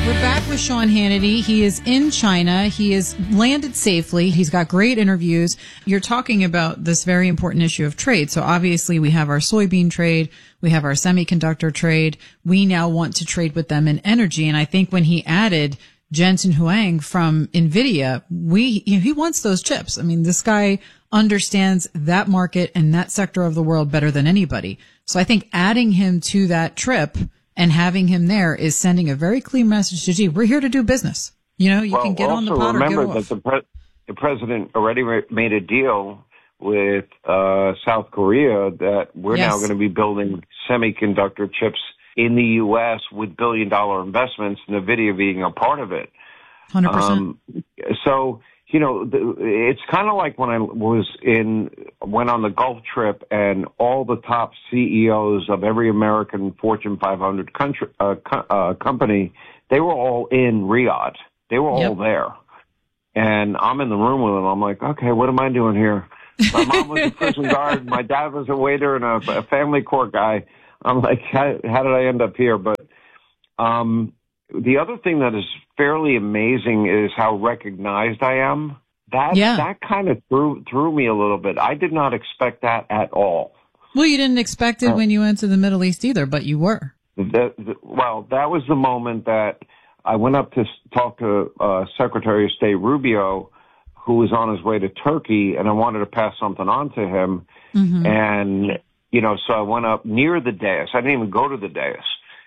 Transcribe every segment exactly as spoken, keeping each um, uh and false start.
We're back with Sean Hannity. He is in China. He has landed safely. He's got great interviews. You're talking about this very important issue of trade. So obviously we have our soybean trade. We have our semiconductor trade. We now want to trade with them in energy. And I think when he added Jensen Huang from NVIDIA, we, you know, he wants those chips. I mean, this guy understands that market and that sector of the world better than anybody. So I think adding him to that trip and having him there is sending a very clear message to, gee, we're here to do business. You know, you well, can get on the pot or get off. Remember that the, pre- the president already re- made a deal with uh, South Korea that we're yes. now going to be building semiconductor chips in the U S with billion-dollar investments, NVIDIA being a part of it. one hundred percent. Um, so, you know, the, it's kind of like when I was in, went on the Gulf trip and all the top C E Os of every American Fortune five hundred country, uh, co- uh, company, they were all in Riyadh. They were all yep. there. And I'm in the room with them. I'm like, okay, what am I doing here? My mom was a prison guard. My dad was a waiter and a, a family court guy. I'm like, how, how did I end up here? But, um, the other thing that is fairly amazing is how recognized I am. That yeah. that kind of threw threw me a little bit. I did not expect that at all. Well, you didn't expect it uh, when you went to the Middle East either, but you were. The, the, well, that was the moment that I went up to talk to uh, Secretary of State Rubio, who was on his way to Turkey, and I wanted to pass something on to him. Mm-hmm. And, you know, so I went up near the dais. I didn't even go to the dais.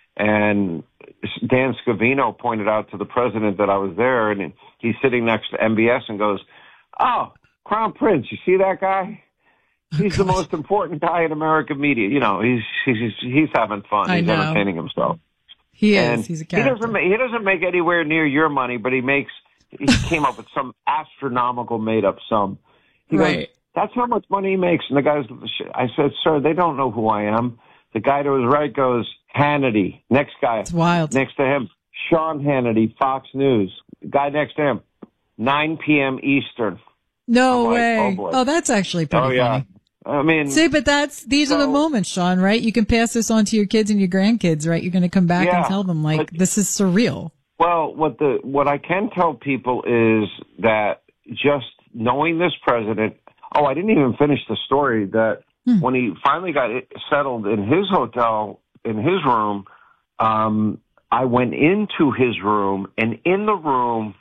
And Dan Scavino pointed out to the president that I was there, and he's sitting next to M B S and goes, "Oh, Crown Prince, you see that guy? He's oh, the most important guy in American media. You know, he's he's he's having fun. I he's know. entertaining himself. He and is. He's a character. He doesn't make, he doesn't make anywhere near your money, but he makes. He came up with some astronomical made-up sum. He right. goes, that's how much money he makes. And the guys, I said, sir, they don't know who I am. The guy to his right goes, Hannity. Next guy. It's wild. Next to him, Sean Hannity, Fox News. The guy next to him, nine p.m. Eastern. No I'm way. Like, oh, boy. oh, that's actually pretty oh, yeah. funny. I mean, see, but that's these so, are the moments, Sean, right? You can pass this on to your kids and your grandkids, right? You're going to come back yeah, and tell them, like, but, this is surreal. Well, what the what I can tell people is that just knowing this president. Oh, I didn't even finish the story that hmm. when he finally got it settled in his hotel, in his room, um, I went into his room, and in the room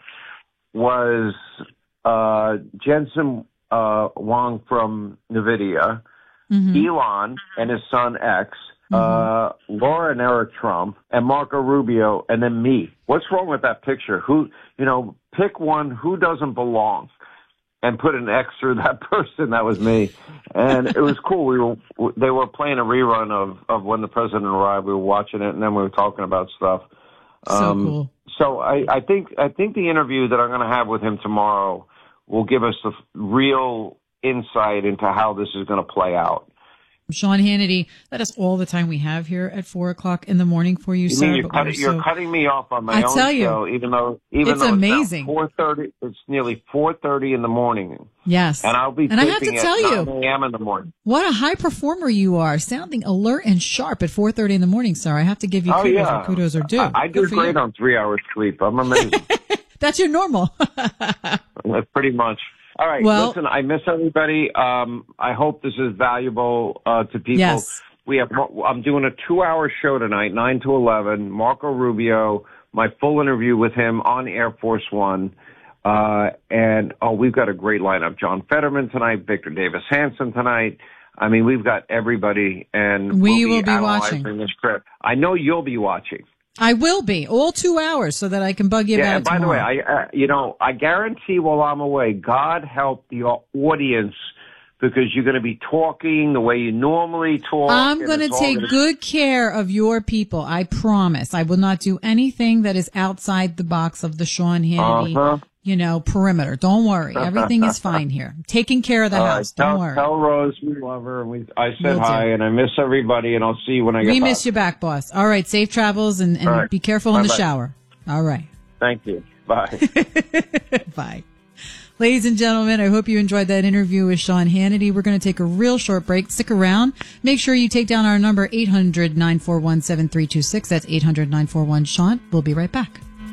was uh, Jensen uh, Huang from NVIDIA, mm-hmm. Elon and his son X, mm-hmm. uh, Laura and Eric Trump, and Marco Rubio, and then me. What's wrong with that picture? Who, you know, pick one who doesn't belong. And put an X through that person. That was me, and it was cool. We were they were playing a rerun of, of when the president arrived. We were watching it, and then we were talking about stuff. So um, cool. So I, I think I think the interview that I'm going to have with him tomorrow will give us the real insight into how this is going to play out. Sean Hannity, that is all the time we have here at four o'clock in the morning for you, you sir. Mean you're, cutting, you're so... cutting me off on my I own tell you, show, even though even it's though amazing. It's four thirty. It's nearly four thirty in the morning. Yes, and I'll be and I have to tell you, nine a.m. in the morning. What a high performer you are, sounding alert and sharp at four thirty in the morning, sir. I have to give you oh, kudos yeah. where kudos are due. I, I do great you. on three hours sleep. I'm amazing. That's your normal. Pretty much. All right. Well, listen, I miss everybody. Um, I hope this is valuable uh, to people. Yes. We have. I'm doing a two-hour show tonight, nine to eleven. Marco Rubio, my full interview with him on Air Force One, uh, and oh, we've got a great lineup. John Fetterman tonight, Victor Davis Hanson tonight. I mean, we've got everybody, and we we'll will be, be watching this trip. I know you'll be watching. I will be all two hours so that I can bug you yeah, about and it by tomorrow. the way, I, uh, you know, I guarantee while I'm away, God help the audience because you're going to be talking the way you normally talk. I'm going to take gonna... good care of your people. I promise. I will not do anything that is outside the box of the Sean Hannity, uh-huh. you know, perimeter. Don't worry. Everything is fine here. I'm taking care of the All house. Right, Don't tell, worry. Tell Rose we love her. And we, I said Will hi, do. and I miss everybody, and I'll see you when I get we back. We miss you back, boss. All right. Safe travels, and, and right. be careful Bye in the bye. shower. All right. Thank you. Bye. Bye. Ladies and gentlemen, I hope you enjoyed that interview with Sean Hannity. We're going to take a real short break. Stick around. Make sure you take down our number, eight hundred, nine four one, seven three two six. That's eight hundred, nine four one, Sean. We'll be right back.